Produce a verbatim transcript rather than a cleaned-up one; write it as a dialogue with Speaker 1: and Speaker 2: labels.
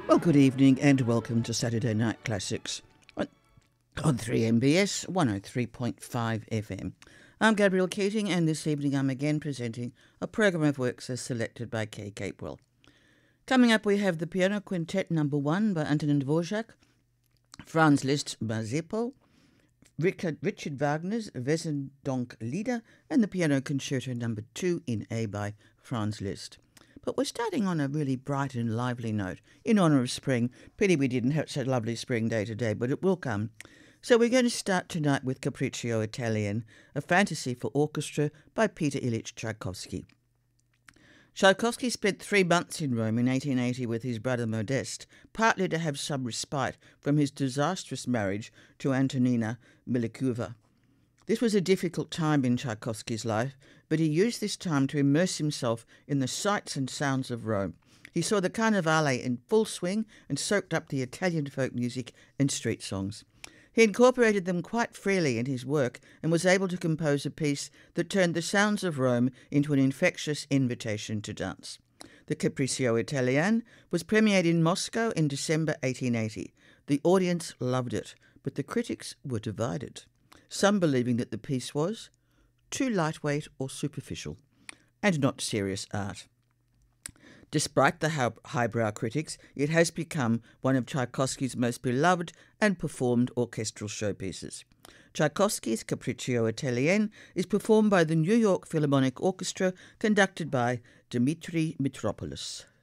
Speaker 1: Well, good evening and welcome to Saturday Night Classics on, on three M B S one oh three point five F M. I'm Gabrielle Keating, and this evening I'm again presenting a program of works as selected by Kay Capewell. Coming up, we have the Piano Quintet Number One by Antonin Dvorak, Franz Liszt Mazeppo, Richard, Richard Wagner's Wesendonck Lieder, and the Piano Concerto Number Two in A by Franz Liszt. But we're starting on a really bright and lively note in honour of spring. Pity we didn't have such a lovely spring day today, but it will come. So we're going to start tonight with Capriccio Italian, a fantasy for orchestra by Peter Ilyich Tchaikovsky. Tchaikovsky spent three months in Rome in eighteen eighty with his brother Modeste, partly to have some respite from his disastrous marriage to Antonina Milikova. This was a difficult time in Tchaikovsky's life, but he used this time to immerse himself in the sights and sounds of Rome. He saw the Carnevale in full swing and soaked up the Italian folk music and street songs. He incorporated them quite freely in his work and was able to compose a piece that turned the sounds of Rome into an infectious invitation to dance. The Capriccio Italian was premiered in Moscow in December eighteen eighty. The audience loved it, but the critics were divided, some believing that the piece was too lightweight or superficial, and not serious art. Despite the highbrow critics, it has become one of Tchaikovsky's most beloved and performed orchestral showpieces. Tchaikovsky's Capriccio Italian is performed by the New York Philharmonic Orchestra, conducted by Dmitri Mitropoulos.